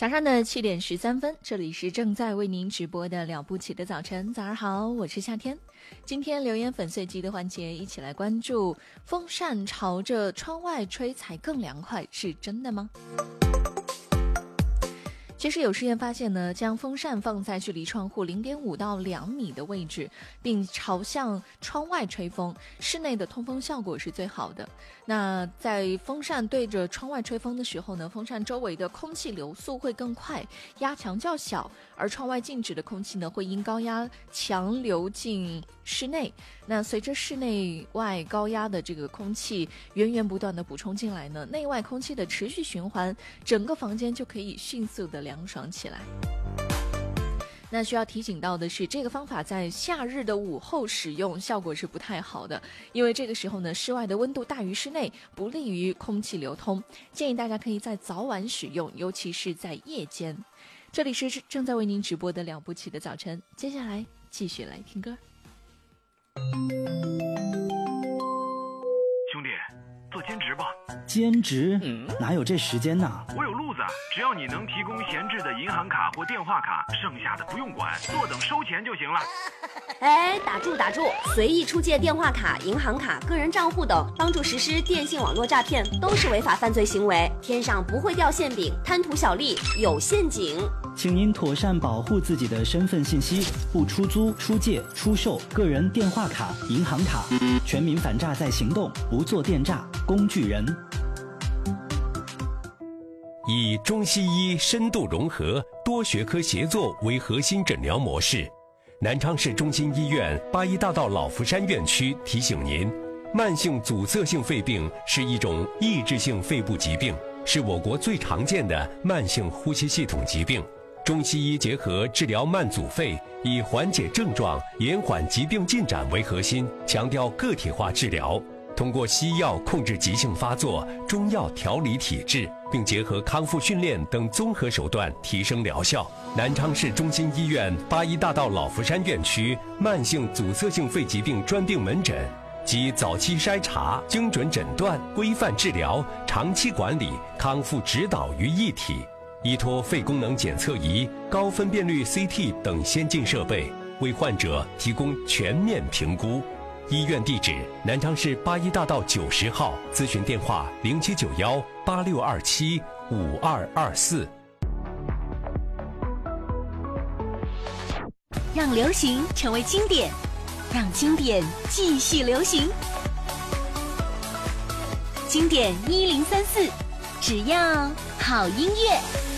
早上的7点13分，这里是正在为您直播的了不起的早晨。早上好，我是夏天。今天留言粉碎机的环节，一起来关注风扇朝着窗外吹才更凉快，是真的吗？其实有实验发现呢，将风扇放在距离窗户0.5到2米的位置，并朝向窗外吹风，室内的通风效果是最好的。那在风扇对着窗外吹风的时候呢，风扇周围的空气流速会更快，压强较小，而窗外静止的空气呢，会因高压强流进室内。那随着室内外高压的这个空气源源不断的补充进来呢，内外空气的持续循环，整个房间就可以迅速的凉爽起来。那需要提醒到的是，这个方法在夏日的午后使用效果是不太好的，因为这个时候呢，室外的温度大于室内，不利于空气流通。建议大家可以在早晚使用，尤其是在夜间。这里是正在为您直播的了不起的早晨，接下来继续来听歌。 兄弟，做兼职吧。 兼职？哪有这时间呢？ 我有路子，只要你能提供闲置的银行卡或电话卡，剩下的不用管，坐等收钱就行了。 哎，打住！随意出借电话卡、银行卡、个人账户等，帮助实施电信网络诈骗，都是违法犯罪行为。天上不会掉馅饼，贪图小利有陷阱。 请您妥善保护自己的身份信息，不出租、出借、出售个人电话卡、银行卡。全民反诈在行动，不做电诈工具人。 以中西医深度融合、多学科协作为核心诊疗模式，南昌市中心医院八一大道老福山院区提醒您：慢性阻塞性肺病是一种抑制性肺部疾病，是我国最常见的慢性呼吸系统疾病。中西医结合治疗慢阻肺，以缓解症状、延缓疾病进展为核心，强调个体化治疗。通过西药控制急性发作，中药调理体质，并结合康复训练等综合手段提升疗效。南昌市中心医院八一大道老福山院区慢性阻塞性肺疾病专病门诊，集早期筛查、精准诊断、规范治疗、长期管理、康复指导于一体，依托肺功能检测仪、高分辨率 CT 等先进设备，为患者提供全面评估。医院地址：南昌市八一大道90号，咨询电话079186275224。 让流行成为经典，让经典继续流行。经典1034，只要好音乐。